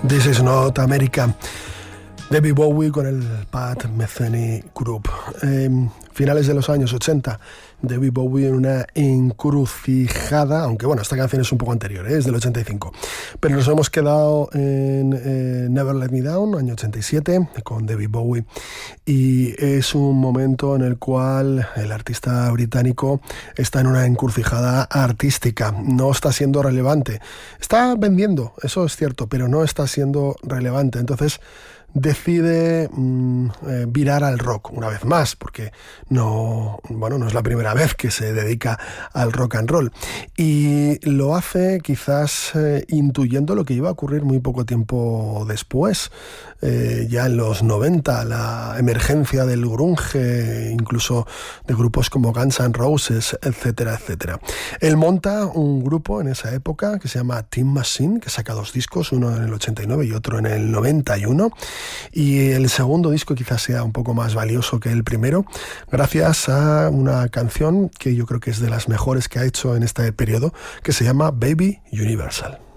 This is not America. David Bowie con el Pat Metheny Group. Finales de los años 80, David Bowie en una encrucijada, aunque bueno, esta canción es un poco anterior, es del 85. Pero nos hemos quedado en Never Let Me Down, año 87, con David Bowie. Y es un momento en el cual el artista británico está en una encrucijada artística. No está siendo relevante. Está vendiendo, eso es cierto, pero no está siendo relevante. Entonces decide virar al rock una vez más, porque no es la primera vez que se dedica al rock and roll, y lo hace quizás intuyendo lo que iba a ocurrir muy poco tiempo después, ya en los 90, la emergencia del grunge, incluso de grupos como Guns N' Roses, etcétera, etcétera. Él monta un grupo en esa época que se llama Tin Machine, que saca 2 discos, uno en el 89 y otro en el 91, y el segundo disco quizás sea un poco más valioso que el primero, gracias a una canción que yo creo que es de las mejores que ha hecho en este periodo, que se llama Baby Universal.